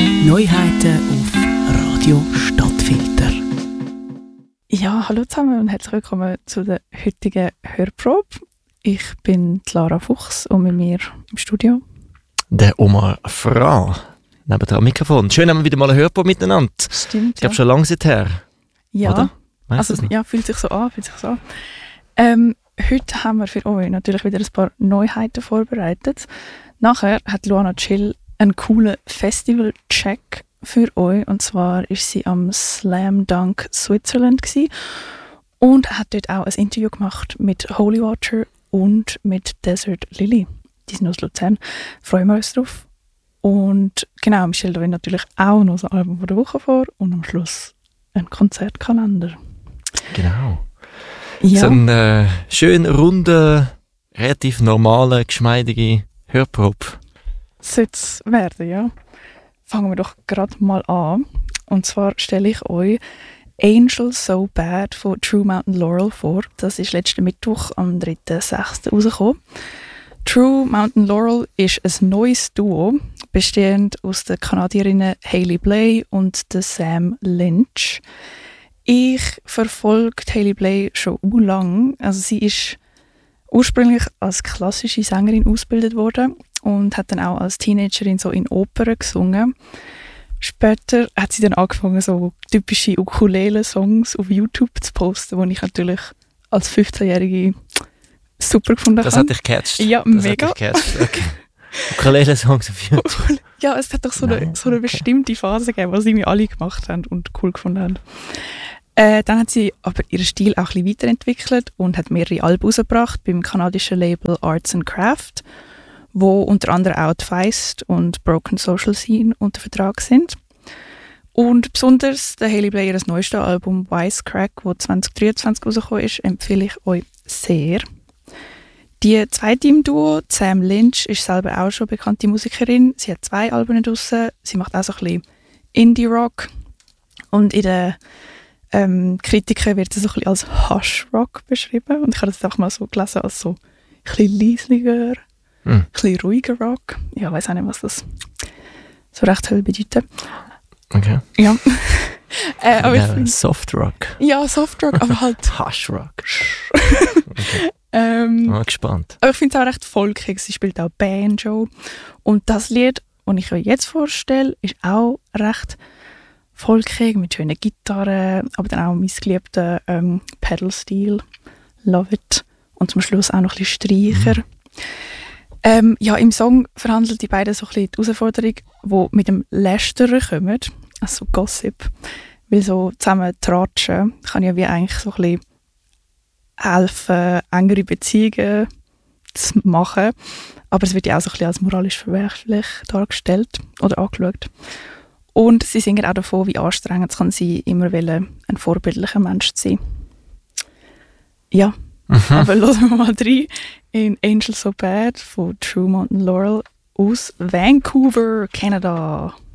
Neuheiten auf Radio Stadtfilter. Ja, hallo zusammen und herzlich willkommen zu der heutigen Hörprobe. Ich bin Lara Fuchs und mit mir im Studio der Omar Fra. Neben dem Mikrofon. Schön, haben wir wieder mal eine Hörprobe miteinander. Stimmt, Ich glaube, schon lange seither. Ja, oder? Also, ja, fühlt sich so an. Heute haben wir für euch natürlich wieder ein paar Neuheiten vorbereitet. Nachher hat Luana Chill einen coolen Festival-Check für euch. Und zwar war sie am Slam Dunk Switzerland gewesen und hat dort auch ein Interview gemacht mit Holy Water und mit Desert Lily. Die sind aus Luzern. Freuen wir uns drauf. Und genau, wir stellen euch natürlich auch noch das Album der Woche vor und am Schluss einen Konzertkalender. Genau. Ja. So ein schön runder, relativ normale, geschmeidige Hörprobe. Sollte es werden, ja. Fangen wir doch gerade mal an. Und zwar stelle ich euch Angel So Bad von True Mountain Laurel vor. Das ist letzten Mittwoch am 3.6. rausgekommen. True Mountain Laurel ist ein neues Duo, bestehend aus den Kanadierinnen Hayley Bley und der Sam Lynch. Ich verfolge Hayley Bley schon lange. Also sie ist ursprünglich als klassische Sängerin ausgebildet worden und hat dann auch als Teenagerin so in Opern gesungen. Später hat sie dann angefangen, so typische Ukulele-Songs auf YouTube zu posten, die ich natürlich als 15-Jährige super gefunden habe. Das hat dich gecatcht? Ja, das mega. Hat dich gecatcht. Okay. Ukulele-Songs auf YouTube. Ja, es hat doch so eine bestimmte Phase gegeben, die sie mir alle gemacht haben und cool gefunden haben. Dann hat sie aber ihren Stil auch ein bisschen weiterentwickelt und hat mehrere Alben rausgebracht beim kanadischen Label Arts and Craft, wo unter anderem auch die Feist und Broken Social Scene unter Vertrag sind. Und besonders der Hayley Bley, ihr neuestes Album Wisecrack, das 2023 rausgekommen ist, empfehle ich euch sehr. Die zweite im Duo, Sam Lynch, ist selber auch schon bekannte Musikerin. Sie hat 2 Alben draussen. Sie macht auch so ein bisschen Indie-Rock. Und in den Kritiken wird sie so ein bisschen als Hush-Rock beschrieben. Und ich habe das auch mal so gelesen als so ein bisschen leislicher, ein bisschen ruhiger Rock. Ja, ich weiss auch nicht, was das so recht soll bedeuten. Okay. Ja. Aber Soft Rock. Ja, Soft Rock, aber halt Hush Rock. Okay. Mal gespannt. Aber ich finde es auch recht folkig. Sie spielt auch Banjo. Und das Lied, das ich euch jetzt vorstelle, ist auch recht folkig, mit schönen Gitarren, aber dann auch mein geliebter Pedal-Stil. Love it. Und zum Schluss auch noch ein bisschen Streicher. Ja, im Song verhandeln die beiden so ein bisschen die Herausforderung, die mit dem Lästern kommen, also Gossip. Weil so zusammen tratschen kann ja wie eigentlich so ein bisschen helfen, engere Beziehungen zu machen. Aber es wird ja auch so ein bisschen als moralisch verwerflich dargestellt oder angeschaut. Und sie singen auch davon, wie anstrengend es kann sein, immer ein vorbildlicher Mensch zu sein. Ja, aber hören wir mal rein in Angel So Bad von True Mountain Laurel aus Vancouver, Kanada.